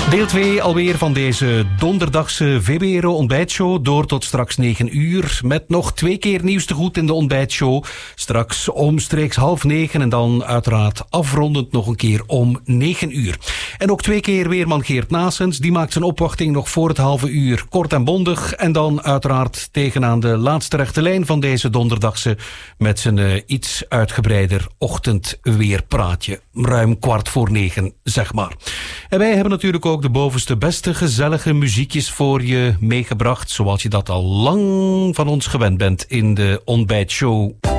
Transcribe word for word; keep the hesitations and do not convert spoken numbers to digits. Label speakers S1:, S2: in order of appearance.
S1: Deel twee alweer van deze donderdagse V B R O ontbijtshow. Door tot straks negen uur. Met nog twee keer nieuws te goed in de ontbijtshow. Straks omstreeks half negen. En dan uiteraard afrondend nog een keer om negen uur. En ook twee keer weerman Geert Naessens. Die maakt zijn opwachting nog voor het halve uur. Kort en bondig. En dan uiteraard tegenaan de laatste rechte lijn van deze donderdagse. Met zijn uh, iets uitgebreider ochtendweerpraatje. Ruim kwart voor negen, zeg maar. En wij hebben natuurlijk ook de bovenste beste gezellige muziekjes voor je meegebracht, zoals je dat al lang van ons gewend bent in de ontbijtshow.